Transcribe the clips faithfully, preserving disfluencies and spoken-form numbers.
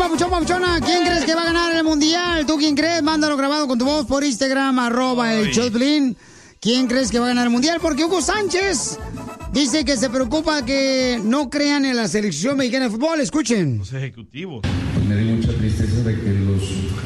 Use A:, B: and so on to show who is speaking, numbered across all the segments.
A: papuchón, papuchona. ¿Quién crees que va a ganar el mundial? ¿Tú quién crees? Mándalo grabado con tu voz por Instagram, arroba el Choplin. ¿Quién crees que va a ganar el mundial? Porque Hugo Sánchez dice que se preocupa que no crean en la selección mexicana de fútbol. Escuchen.
B: Los ejecutivos.
C: Me dio mucha tristeza de que los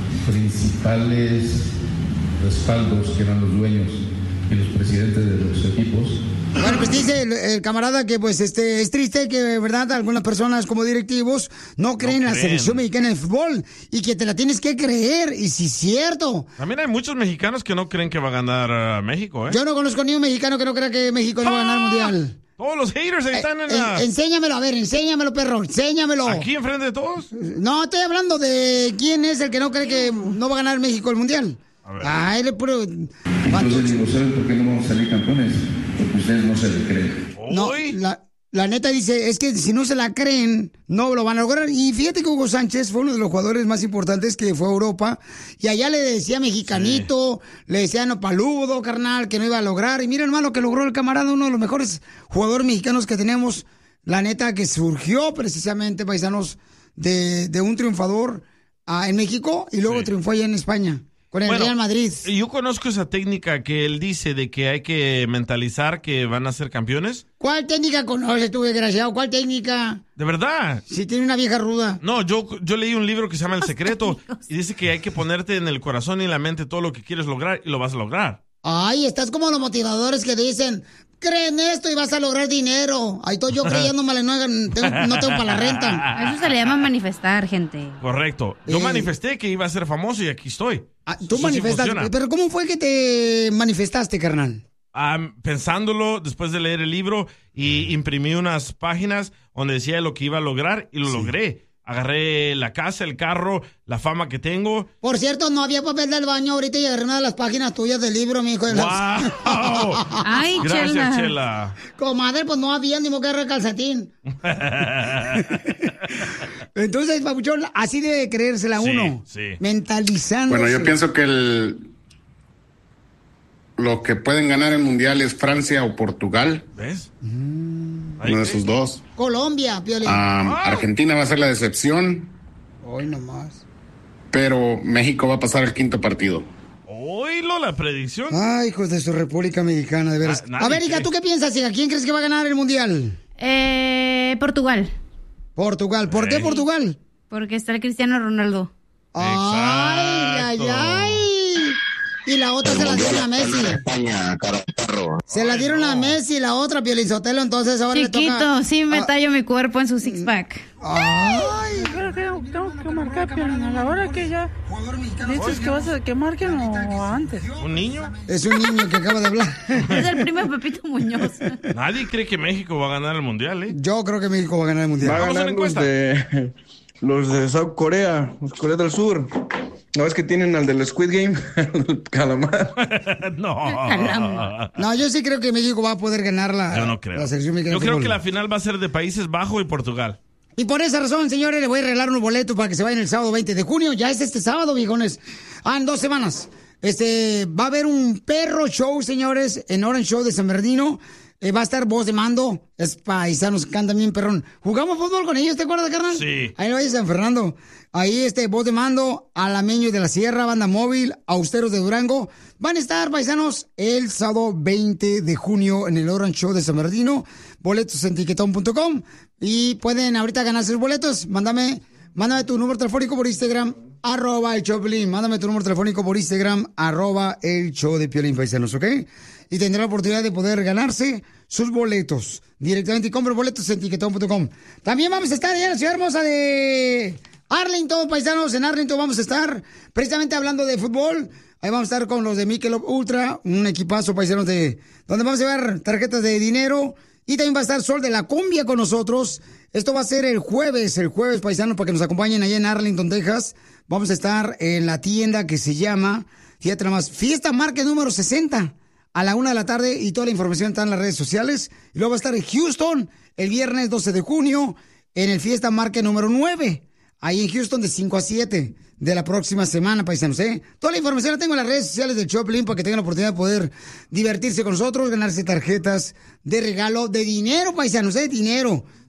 C: principales respaldos, que eran los dueños y los presidentes de los equipos.
A: Bueno, pues dice el, el camarada que pues este es triste que, verdad, algunas personas como directivos no creen no en la creen. selección mexicana de fútbol y que te la tienes que creer, y si es cierto.
B: También hay muchos mexicanos que no creen que va a ganar uh, México, ¿eh?
A: Yo no conozco ni un mexicano que no crea que México no ¡Ah! va a ganar el mundial.
B: Todos los haters ahí están
A: eh,
B: en la...
A: Eh, enséñamelo, a ver, enséñamelo, perro, enséñamelo.
B: ¿Aquí enfrente de todos?
A: No, estoy hablando de quién es el que no cree que no va a ganar México el mundial. A ver. Ay, le puro...
C: Entonces digo, ¿saben por qué no vamos a salir campeones? Porque ustedes no se le creen.
A: No, la, la neta dice, es que si no se la creen, no lo van a lograr. Y fíjate que Hugo Sánchez fue uno de los jugadores más importantes que fue a Europa. Y allá le decía mexicanito, sí. le decía no paludo, carnal, que no iba a lograr. Y mira, hermano, que logró el camarada, uno de los mejores jugadores mexicanos que tenemos. La neta que surgió precisamente, paisanos, de, de un triunfador uh, en México y luego sí. triunfó allá en España. Con el bueno, Real Madrid.
B: Yo conozco esa técnica que él dice de que hay que mentalizar que van a ser campeones.
A: ¿Cuál técnica conoces tú, desgraciado? ¿Cuál técnica?
B: ¿De verdad?
A: Si tiene una vieja ruda.
B: No, yo, yo leí un libro que se llama El Secreto y dice que hay que ponerte en el corazón y en la mente todo lo que quieres lograr y lo vas a lograr.
A: Ay, estás como los motivadores que dicen, cree en esto y vas a lograr dinero. Ahí estoy yo creyéndome, no, tengo, no tengo para la renta.
D: A eso se le llama manifestar, gente.
B: Correcto. Yo eh. manifesté que iba a ser famoso y aquí estoy.
A: Ah, tú manifestaste, sí pero ¿cómo fue que te manifestaste, carnal?
B: Um, pensándolo después de leer el libro y imprimí unas páginas donde decía lo que iba a lograr y lo sí. logré. Agarré la casa, el carro, la fama que tengo.
A: Por cierto, no había papel del baño ahorita y agarré una de las páginas tuyas del libro, mi hijo. De
B: ¡Wow!
D: Ay,
B: gracias,
D: Chela.
B: Chela.
A: Comadre, pues no había ni modo que agarrar calcetín. Entonces, papuchón, así debe creérsela sí, uno.
B: Sí.
A: Mentalizando.
E: Bueno, yo pienso que el... lo que pueden ganar el mundial es Francia o Portugal.
B: ¿Ves?
E: Mm. Uno de esos dos.
A: Colombia, Piolín.
E: Um, oh. Argentina va a ser la decepción.
A: Hoy nomás.
E: Pero México va a pasar el quinto partido.
B: Oílo, la predicción.
A: Ay, hijos de su República Mexicana, de veras. Ah, a ver, Ica, ¿tú qué piensas, Ica? ¿Quién crees que va a ganar el mundial?
D: Eh, Portugal.
A: Portugal. ¿Por hey. qué Portugal?
D: Porque está el Cristiano Ronaldo.
A: Ay, ay, ay. Y la otra el se la dieron a Messi.
E: España,
A: se la dieron a Messi, la otra, Piolín Sotelo, entonces ahora
D: Chiquito,
A: le toca...
D: sí me tallo mi cuerpo en su six-pack.
F: Ay, pero tengo, tengo que marcar, Piolín, a la hora que ya dices que vas a que marquen o antes.
B: ¿Un niño?
A: Es un niño que acaba de hablar.
D: Es el primo Pepito Muñoz.
B: Nadie cree que México va a ganar el mundial, ¿eh?
A: Yo creo que México va a ganar el mundial.
G: Va a ganar los de, los de South Corea, los Corea del Sur. No, es que tienen al del Squid Game, el calamar.
B: No.
D: Calamar.
A: No, yo sí creo que México va a poder ganar la,
B: yo no creo.
A: la selección mexicana.
B: Yo creo que la final va a ser de Países Bajos y Portugal.
A: Y por esa razón, señores, le voy a regalar unos boletos para que se vayan el sábado veinte de junio. Ya es este sábado, viejones. Ah, en dos semanas. Este, va a haber un perro show, señores, en Orange Show de San Bernardino. Eh, va a estar voz de mando. Es paisanos, cantan bien perrón. ¿Jugamos fútbol con ellos, te acuerdas, carnal?
B: Sí.
A: Ahí lo vayas San Fernando. Ahí, este, voz de mando, Alameños de la Sierra, Banda Móvil, Austeros de Durango. Van a estar, paisanos, el sábado veinte de junio en el Orange Show de San Bernardino. Boletos en tiquetón punto com. Y pueden ahorita ganarse los boletos. Mándame, mándame tu número telefónico por Instagram, arroba el Choplin. Mándame tu número telefónico por Instagram, arroba el show de Piolín, paisanos, ¿ok? Y tendrá la oportunidad de poder ganarse sus boletos directamente. Y compre boletos en tiquetón punto com. También vamos a estar allá en la ciudad hermosa de Arlington, paisanos. En Arlington vamos a estar precisamente hablando de fútbol. Ahí vamos a estar con los de Michelob Ultra, un equipazo, paisanos, de donde vamos a llevar tarjetas de dinero. Y también va a estar Sol de la Cumbia con nosotros. Esto va a ser el jueves, el jueves, paisanos, para que nos acompañen allá en Arlington, Texas. Vamos a estar en la tienda que se llama, fíjate nada más, Fiesta Market número sesenta. A la una de la tarde, y toda la información está en las redes sociales. Y luego va a estar en Houston el viernes doce de junio en el Fiesta Market número nueve. Ahí en Houston de cinco a siete de la próxima semana, paisanos, ¿eh? Toda la información la tengo en las redes sociales del Choplin para que tengan la oportunidad de poder divertirse con nosotros, ganarse tarjetas de regalo de dinero, paisanos, ¿eh? Dinero.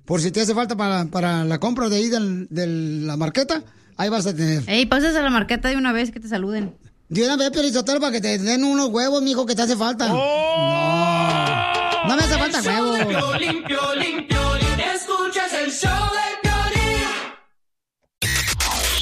A: por si te hace falta para, para la compra de ahí del- de la marqueta, ahí vas a tener.
D: Ey, pasas a la marqueta de una vez que te saluden.
A: De una vez, Piolizotelo, para que te den unos huevos, mijo, que te hace falta.
B: ¡Oh!
A: No, no me hace falta
H: El show de
A: huevos.
H: Piolín, Piolín,